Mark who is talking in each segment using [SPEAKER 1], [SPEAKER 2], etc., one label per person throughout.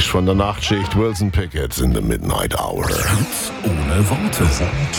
[SPEAKER 1] Frisch von der Nachtschicht, Wilson Pickett in the Midnight Hour.
[SPEAKER 2] Hits ohne Worte.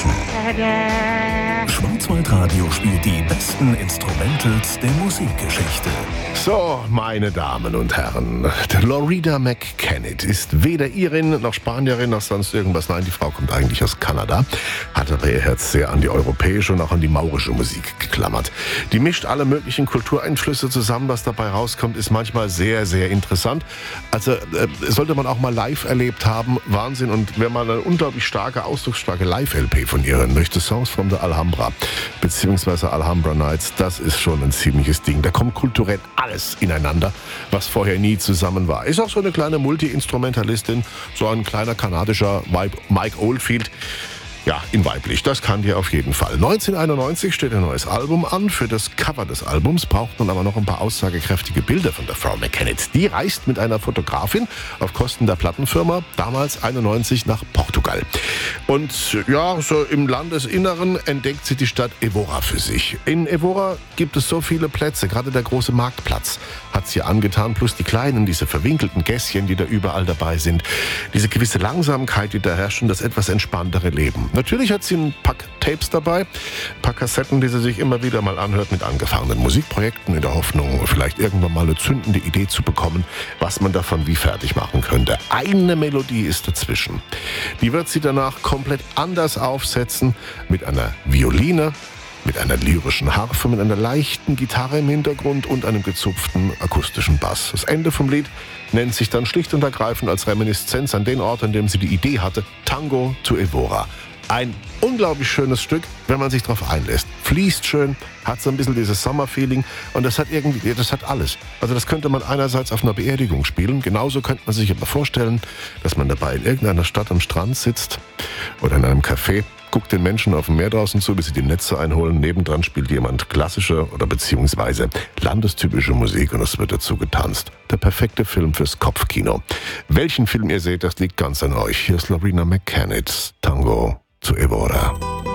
[SPEAKER 2] Schwarzwaldradio spielt die besten Instrumentals der Musikgeschichte.
[SPEAKER 1] So, meine Damen und Herren, Loreena McKennitt ist weder Irin noch Spanierin noch sonst irgendwas. Nein, die Frau kommt eigentlich aus Kanada, hat aber ihr Herz sehr an die europäische und auch an die maurische Musik geklammert. Die mischt alle möglichen Kultureinflüsse zusammen. Was dabei rauskommt, ist manchmal sehr, sehr interessant. Also sollte man auch mal live erlebt haben. Wahnsinn. Und wenn man eine unglaublich starke, ausdrucksstarke Live-LP von ihr hören möchte, Songs from the Alhambra beziehungsweise Alhambra Nights, das ist schon ein ziemliches Ding. Da kommt kulturell alles ineinander, was vorher nie zusammen war. Ist auch so eine kleine Multi-Instrumentalistin, so ein kleiner kanadischer Mike Oldfield. Ja, in weiblich, das kann die auf jeden Fall. 1991 steht ein neues Album an. Für das Cover des Albums braucht man aber noch ein paar aussagekräftige Bilder von der Frau McKennitt. Die reist mit einer Fotografin auf Kosten der Plattenfirma, damals 91, nach Portugal. Und ja, so im Landesinneren entdeckt sie die Stadt Évora für sich. In Évora gibt es so viele Plätze, gerade der große Marktplatz hat sie angetan, plus die kleinen, diese verwinkelten Gässchen, die da überall dabei sind. Diese gewisse Langsamkeit, die da herrscht und das etwas entspanntere Leben. Natürlich hat sie ein Pack Tapes dabei, ein paar Kassetten, die sie sich immer wieder mal anhört mit angefangenen Musikprojekten in der Hoffnung, vielleicht irgendwann mal eine zündende Idee zu bekommen, was man davon wie fertig machen könnte. Eine Melodie ist dazwischen. Die wird sie danach komplett anders aufsetzen, mit einer Violine, mit einer lyrischen Harfe, mit einer leichten Gitarre im Hintergrund und einem gezupften akustischen Bass. Das Ende vom Lied nennt sich dann schlicht und ergreifend als Reminiszenz an den Ort, an dem sie die Idee hatte, Tango zu Évora. Ein unglaublich schönes Stück, wenn man sich darauf einlässt. Fließt schön, hat so ein bisschen dieses Sommerfeeling und das hat alles. Also das könnte man einerseits auf einer Beerdigung spielen, genauso könnte man sich aber vorstellen, dass man dabei in irgendeiner Stadt am Strand sitzt oder in einem Café, guckt den Menschen auf dem Meer draußen zu, bis sie die Netze einholen. Nebendran spielt jemand klassische oder beziehungsweise landestypische Musik und es wird dazu getanzt. Der perfekte Film fürs Kopfkino. Welchen Film ihr seht, das liegt ganz an euch. Hier ist Loreena McKennitt, Tango zu Évora.